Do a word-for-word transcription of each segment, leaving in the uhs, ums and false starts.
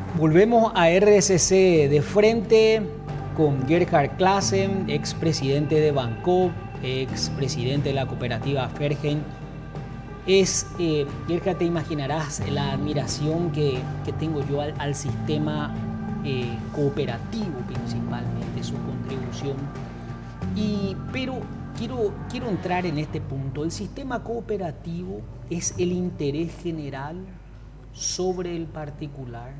Volvemos a R S C de frente con Gerhard Claassen, expresidente de Bancoop, expresidente de la cooperativa Fergen. Es, eh, Gerhard, te imaginarás la admiración que, que tengo yo al, al sistema eh, cooperativo principalmente, su contribución. Y, pero quiero, quiero entrar en este punto. El sistema cooperativo es el interés general sobre el particular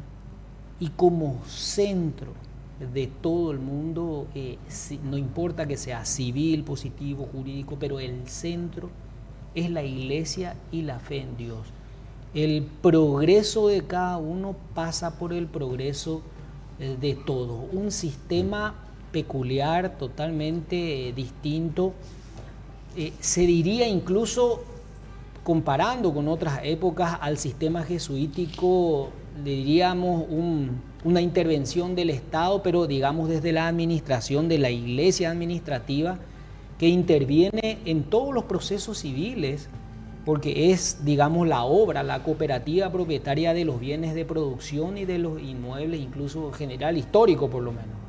y como centro de todo el mundo, eh, no importa que sea civil, positivo, jurídico, pero el centro es la iglesia y la fe en Dios. El progreso de cada uno pasa por el progreso de todos. Un sistema peculiar, totalmente eh, distinto. Eh, se diría incluso, comparando con otras épocas, al sistema jesuítico, le diríamos un, una intervención del Estado, pero digamos desde la administración de la iglesia administrativa, que interviene en todos los procesos civiles, porque es, digamos, la obra, la cooperativa propietaria de los bienes de producción y de los inmuebles, incluso general, histórico por lo menos.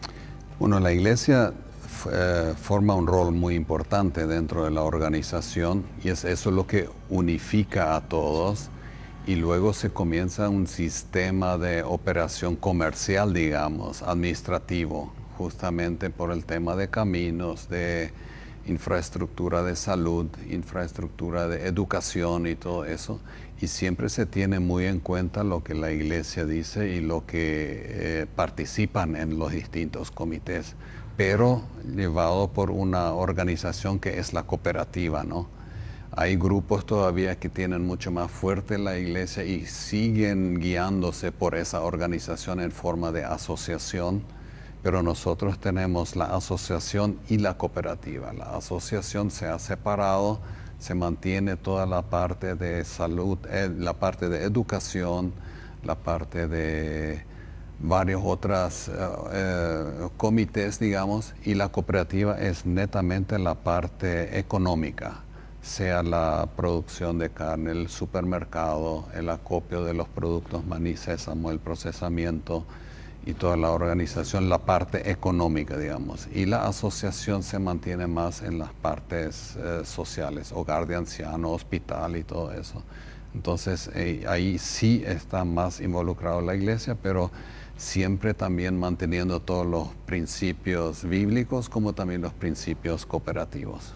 Bueno, la iglesia eh, forma un rol muy importante dentro de la organización y es eso lo que unifica a todos, y luego se comienza un sistema de operación comercial, digamos, administrativo, justamente por el tema de caminos, de infraestructura de salud, infraestructura de educación y todo eso, y siempre se tiene muy en cuenta lo que la iglesia dice y lo que eh, participan en los distintos comités, pero llevado por una organización que es la cooperativa, ¿no? Hay grupos todavía que tienen mucho más fuerte la iglesia y siguen guiándose por esa organización en forma de asociación, pero nosotros tenemos la asociación y la cooperativa. La asociación se ha separado, se mantiene toda la parte de salud, eh, la parte de educación, la parte de varios otros eh, eh, comités, digamos, y la cooperativa es netamente la parte económica, sea la producción de carne, el supermercado, el acopio de los productos maní, sésamo, el procesamiento y toda la organización, la parte económica, digamos. Y la asociación se mantiene más en las partes eh, sociales, hogar de ancianos, hospital y todo eso. Entonces, eh, ahí sí está más involucrado la iglesia, pero siempre también manteniendo todos los principios bíblicos como también los principios cooperativos.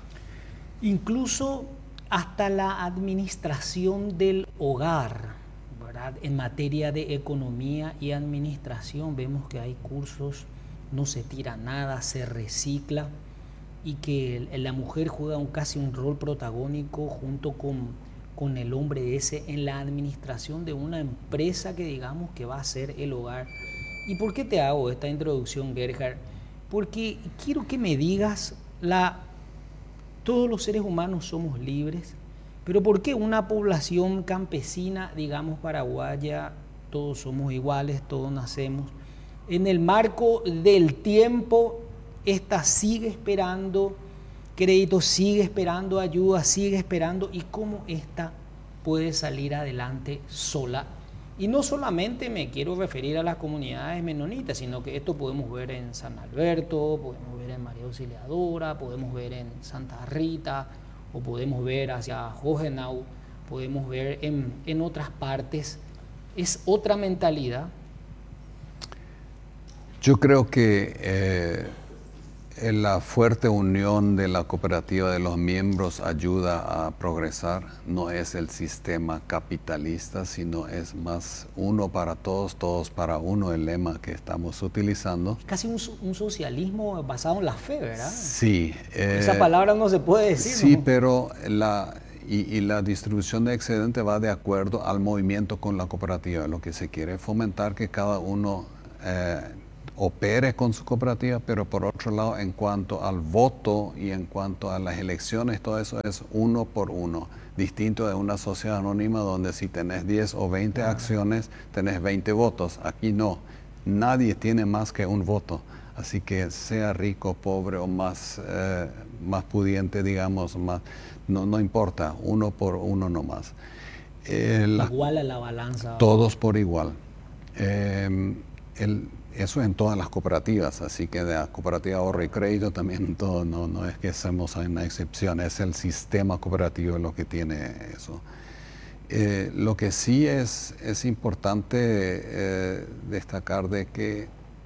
Incluso hasta la administración del hogar, ¿verdad? En materia de economía y administración vemos que hay cursos, no se tira nada, se recicla, y que la mujer juega un, casi un rol protagónico junto con, con el hombre ese en la administración de una empresa que digamos que va a ser el hogar. ¿Y por qué te hago esta introducción, Gerhard? Porque quiero que me digas la... Todos los seres humanos somos libres, pero ¿por qué una población campesina, digamos paraguaya, todos somos iguales, todos nacemos? En el marco del tiempo, esta sigue esperando crédito, sigue esperando ayuda, sigue esperando, y cómo esta puede salir adelante sola. Y no solamente me quiero referir a las comunidades menonitas, sino que esto podemos ver en San Alberto, podemos ver en María Auxiliadora, podemos ver en Santa Rita, o podemos ver hacia Hohenau, podemos ver en, en otras partes. Es otra mentalidad. Yo creo que eh, la fuerte unión de la cooperativa de los miembros ayuda a progresar. No es el sistema capitalista, sino es más uno para todos, todos para uno, el lema que estamos utilizando. Casi un, un socialismo basado en la fe, ¿verdad? Sí. Eh, Esa palabra no se puede decir. Sí, ¿no? pero la, y, y la distribución de excedente va de acuerdo al movimiento con la cooperativa. Lo que se quiere fomentar que cada uno eh, opere con su cooperativa, pero por otro lado, en cuanto al voto y en cuanto a las elecciones, todo eso es uno por uno, distinto de una sociedad anónima donde si tenés diez o veinte acciones, tenés veinte votos. Aquí no, nadie tiene más que un voto, así que sea rico, pobre o más, eh, más pudiente, digamos, más, no, no importa, uno por uno nomás. Eh, la, igual a la balanza. Todos por igual. Eh, el, eso en todas las cooperativas, así que de la cooperativa de ahorro y crédito también todo, no, no es que seamos una excepción, es el sistema cooperativo lo que tiene eso. Eh, lo que sí es, es importante eh, destacar de que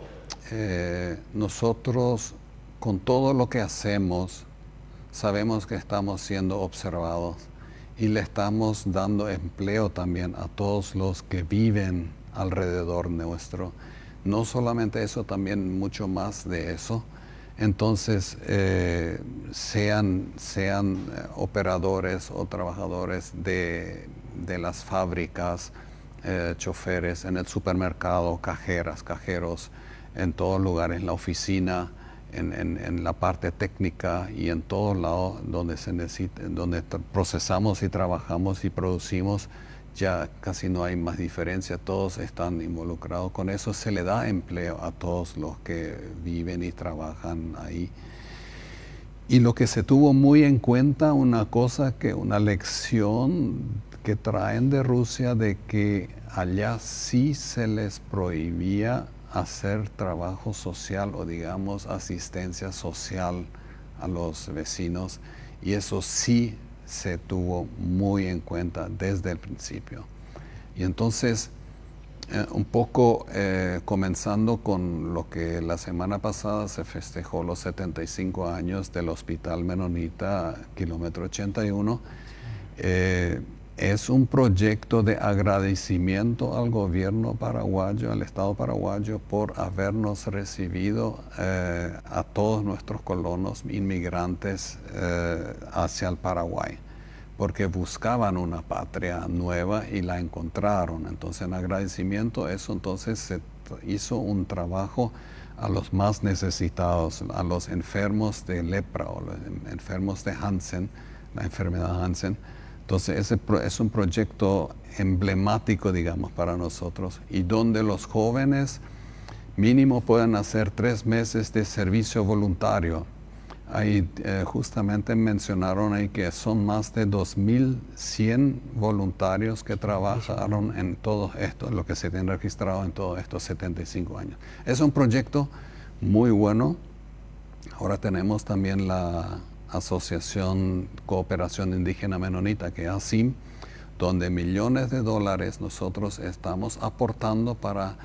eh, nosotros con todo lo que hacemos sabemos que estamos siendo observados y le estamos dando empleo también a todos los que viven alrededor nuestro. No solamente eso, también mucho más de eso. Entonces, eh, sean, sean eh, operadores o trabajadores de, de las fábricas, eh, choferes en el supermercado, cajeras, cajeros, en todos lugares, en la oficina, en, en, en la parte técnica y en todos lados donde se necesita, donde procesamos y trabajamos y producimos, ya casi no hay más diferencia, todos están involucrados con eso, se le da empleo a todos los que viven y trabajan ahí. Y lo que se tuvo muy en cuenta, una cosa que, una lección que traen de Rusia, de que allá sí se les prohibía hacer trabajo social o digamos asistencia social a los vecinos, y eso sí se tuvo muy en cuenta desde el principio. Y entonces, eh, un poco eh, comenzando con lo que la semana pasada se festejó los setenta y cinco años del Hospital Menonita, kilómetro ochenta y uno, eh, es un proyecto de agradecimiento al gobierno paraguayo, al Estado paraguayo, por habernos recibido eh, a todos nuestros colonos inmigrantes eh, hacia el Paraguay, porque buscaban una patria nueva y la encontraron. Entonces, en agradecimiento eso, entonces se hizo un trabajo a los más necesitados, a los enfermos de lepra o los enfermos de Hansen, la enfermedad Hansen. Entonces, ese es un proyecto emblemático, digamos, para nosotros, y donde los jóvenes mínimo pueden hacer tres meses de servicio voluntario. Ahí eh, justamente mencionaron ahí que son más de dos mil cien voluntarios que trabajaron en todo esto, lo que se tiene registrado en todos estos setenta y cinco años. Es un proyecto muy bueno. Ahora tenemos también la Asociación Cooperación Indígena Menonita, que es A S I M, donde millones de dólares nosotros estamos aportando para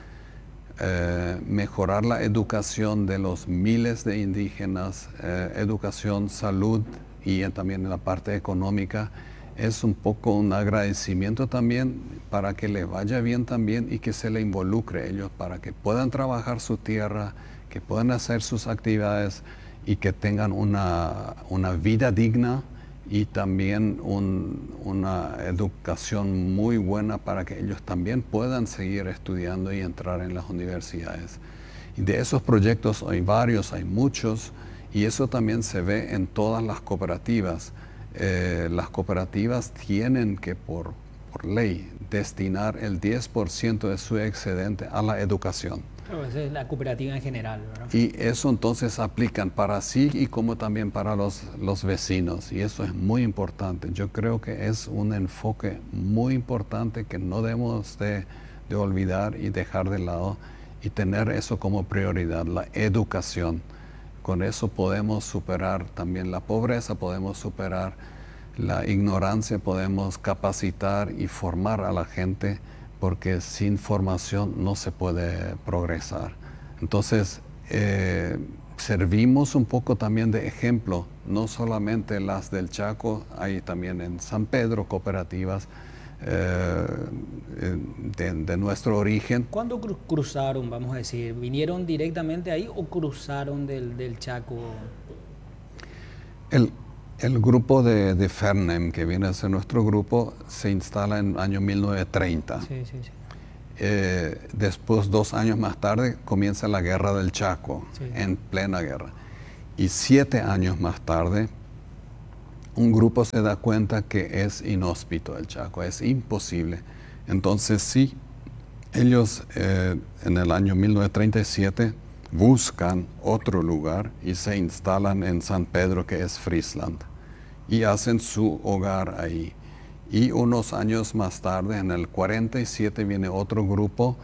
eh, mejorar la educación de los miles de indígenas, eh, educación, salud y también en la parte económica. Es un poco un agradecimiento también para que les vaya bien también y que se le involucre a ellos para que puedan trabajar su tierra, que puedan hacer sus actividades y que tengan una, una vida digna y también un, una educación muy buena para que ellos también puedan seguir estudiando y entrar en las universidades. Y de esos proyectos hay varios, hay muchos, y eso también se ve en todas las cooperativas. Eh, las cooperativas tienen que, por, por ley, destinar el diez por ciento de su excedente a la educación. Pero esa es la cooperativa en general, ¿verdad? Y eso entonces aplican para sí y como también para los, los vecinos. Y eso es muy importante. Yo creo que es un enfoque muy importante que no debemos de, de olvidar y dejar de lado y tener eso como prioridad, la educación. Con eso podemos superar también la pobreza, podemos superar la ignorancia, podemos capacitar y formar a la gente, porque sin formación no se puede progresar. Entonces, eh, servimos un poco también de ejemplo, no solamente las del Chaco, hay también en San Pedro cooperativas eh, de, de nuestro origen. ¿Cuándo cru- cruzaron, vamos a decir? ¿Vinieron directamente ahí o cruzaron del, del Chaco? El, el grupo de, de Fernem, que viene a ser nuestro grupo, se instala en el año mil novecientos treinta. Sí, sí, sí. Eh, después, dos años más tarde, comienza la guerra del Chaco, Sí. en plena guerra. Y siete años más tarde, un grupo se da cuenta que es inhóspito el Chaco, es imposible. Entonces sí, ellos eh, en el año mil novecientos treinta y siete buscan otro lugar y se instalan en San Pedro, que es Friesland, y hacen su hogar ahí. Y unos años más tarde, en el cuarenta y siete, viene otro grupo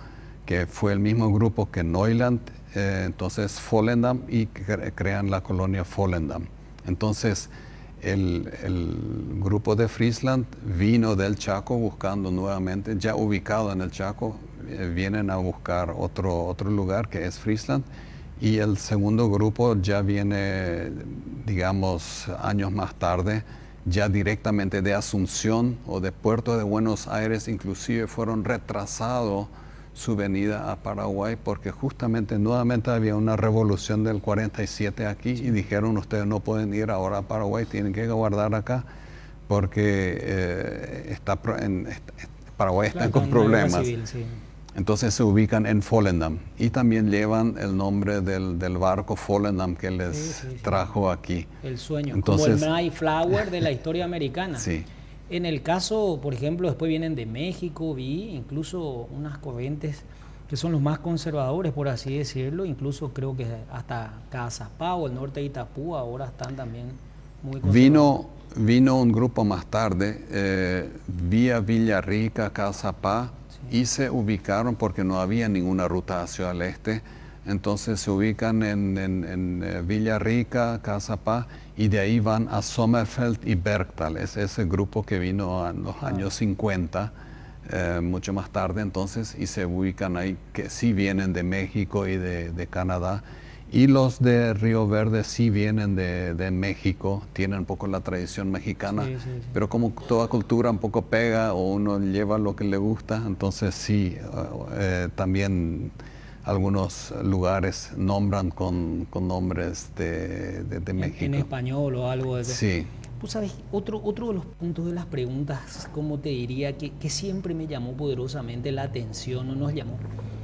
que fue el mismo grupo que Neuland, eh, entonces Volendam, y cre crean la colonia Volendam. Entonces el, el grupo de Friesland vino del Chaco buscando nuevamente, ya ubicado en el Chaco, eh, vienen a buscar otro, otro lugar que es Friesland, y el segundo grupo ya viene, digamos, años más tarde, ya directamente de Asunción o de Puerto de Buenos Aires, inclusive fueron retrasados su venida a Paraguay porque justamente nuevamente había una revolución del cuarenta y siete aquí y dijeron ustedes no pueden ir ahora a Paraguay, tienen que guardar acá porque eh, está en, está, Paraguay está Claro, con problemas. Civil, sí. Entonces se ubican en Volendam y también llevan el nombre del, del barco Volendam que les sí, sí, sí. trajo aquí. El sueño, entonces, como el Mayflower de la historia americana. Sí. En el caso, por ejemplo, después vienen de México, vi incluso unas corrientes que son los más conservadores, por así decirlo, incluso creo que hasta Cazapá o el norte de Itapú ahora están también muy conservadores. Vino, vino un grupo más tarde, eh, vía Villarrica, Cazapá, sí. Y se ubicaron porque no había ninguna ruta hacia el este, entonces se ubican en, en, en Villarrica, Cazapá, y de ahí van a Sommerfeld y Bergtal, es ese grupo que vino en los ah. años cincuenta, eh, mucho más tarde entonces, y se ubican ahí, que sí vienen de México y de, de Canadá, y los de Río Verde sí vienen de, de México, tienen un poco la tradición mexicana, sí, sí, sí. Pero como toda cultura un poco pega o uno lleva lo que le gusta, entonces sí, eh, también algunos lugares nombran con, con nombres de, de, de México. En, en español o algo de eso. Sí. Pues sabes, otro, otro de los puntos de las preguntas, como te diría, que, que siempre me llamó poderosamente la atención, o nos llamó,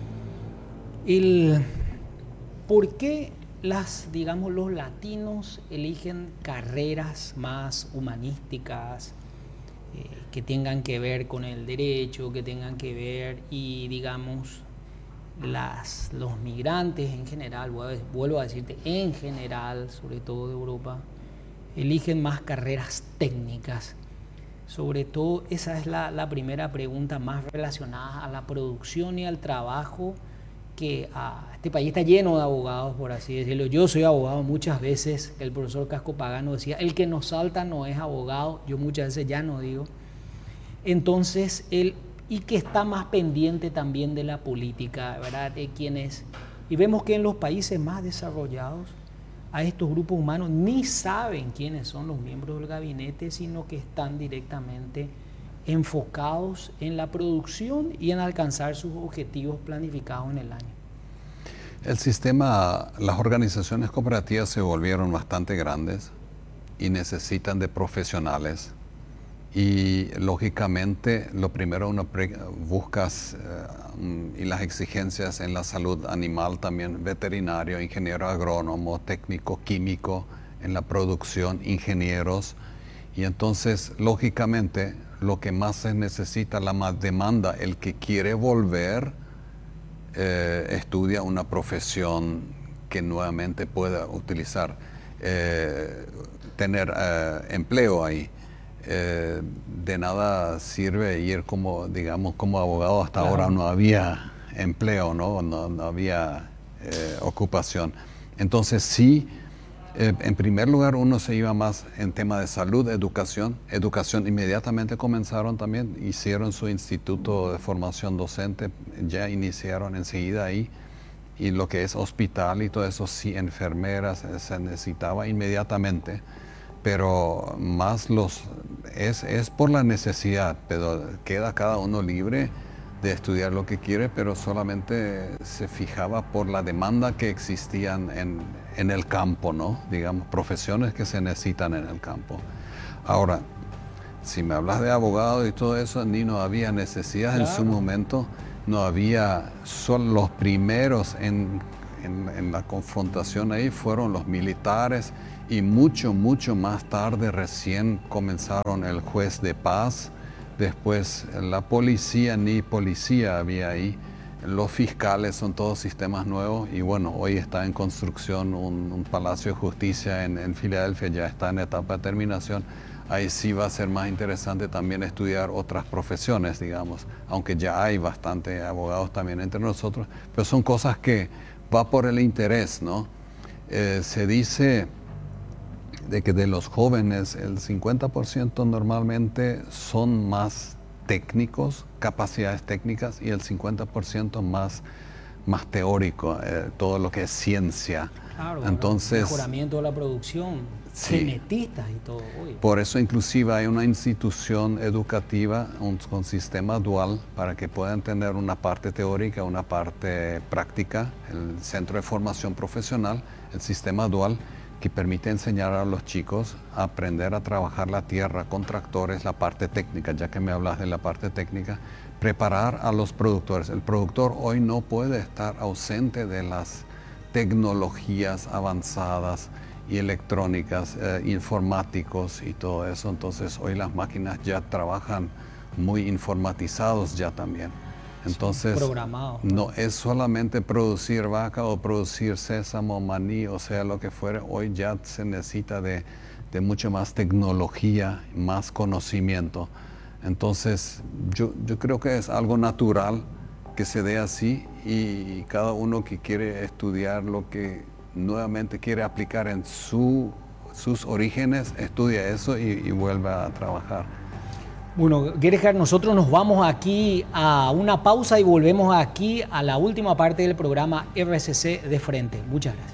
el por qué las, digamos, los latinos eligen carreras más humanísticas, eh, que tengan que ver con el derecho, que tengan que ver, y digamos, Las, los migrantes en general, vuelvo a decirte, en general, sobre todo de Europa, eligen más carreras técnicas. Sobre todo, esa es la, la primera pregunta más relacionada a la producción y al trabajo, que a, este país está lleno de abogados, por así decirlo. Yo soy abogado, muchas veces el profesor Casco Pagano decía, el que nos salta no es abogado, yo muchas veces ya no digo. Entonces, el y que está más pendiente también de la política, ¿verdad? De quienes, y vemos que en los países más desarrollados a estos grupos humanos ni saben quiénes son los miembros del gabinete, sino que están directamente enfocados en la producción y en alcanzar sus objetivos planificados en el año. El sistema, las organizaciones cooperativas se volvieron bastante grandes y necesitan de profesionales. Y lógicamente lo primero uno busca uh, y las exigencias en la salud animal también, veterinario, ingeniero agrónomo, técnico, químico, en la producción, ingenieros. Y entonces lógicamente lo que más se necesita, la más demanda, el que quiere volver eh, estudia una profesión que nuevamente pueda utilizar, eh, tener eh, empleo ahí. Eh, de nada sirve ir como, digamos, como abogado, hasta claro. Ahora no había empleo, no, no, no había eh, ocupación. Entonces sí, eh, en primer lugar uno se iba más en tema de salud, educación. Educación inmediatamente comenzaron también, hicieron su instituto de formación docente, ya iniciaron enseguida ahí. Y lo que es hospital y todo eso, sí, enfermeras, se necesitaba inmediatamente. Pero más los es, es por la necesidad, pero queda cada uno libre de estudiar lo que quiere, pero solamente se fijaba por la demanda que existían en, en el campo, ¿no? Digamos, profesiones que se necesitan en el campo. Ahora, si me hablas de abogado y todo eso, ni no había necesidad claro. En su momento, no había, son los primeros en, en, en la confrontación ahí fueron los militares. Y mucho, mucho más tarde recién comenzaron el juez de paz, después la policía, ni policía había ahí, los fiscales, son todos sistemas nuevos y bueno, hoy está en construcción un, un palacio de justicia en, en Filadelfia, ya está en etapa de terminación. ahí sí va a ser más interesante también estudiar otras profesiones, digamos, aunque ya hay bastante abogados también entre nosotros, pero son cosas que va por el interés, ¿no? Eh, se dice de que de los jóvenes el cincuenta por ciento normalmente son más técnicos, capacidades técnicas, y el cincuenta por ciento más, más teórico, eh, todo lo que es ciencia. Claro, entonces, mejoramiento de la producción, sí, genetistas y todo. Uy. Por eso inclusive hay una institución educativa, un, un sistema dual, para que puedan tener una parte teórica, una parte práctica, el Centro de Formación Profesional, el sistema dual, que permite enseñar a los chicos a aprender a trabajar la tierra con tractores, la parte técnica, ya que me hablas de la parte técnica, preparar a los productores. El productor hoy no puede estar ausente de las tecnologías avanzadas y electrónicas, eh, informáticos y todo eso. Entonces hoy las máquinas ya trabajan muy informatizados ya también. Entonces, sí, programado, ¿no? no es solamente producir vaca o producir sésamo, maní, o sea, lo que fuera. Hoy ya se necesita de, de mucha más tecnología, más conocimiento. Entonces, yo, yo creo que es algo natural que se dé así, y cada uno que quiere estudiar lo que nuevamente quiere aplicar en su, sus orígenes, estudia eso y, y vuelve a trabajar. Bueno, Gerhard, nosotros nos vamos aquí a una pausa y volvemos aquí a la última parte del programa R C C de Frente. Muchas gracias.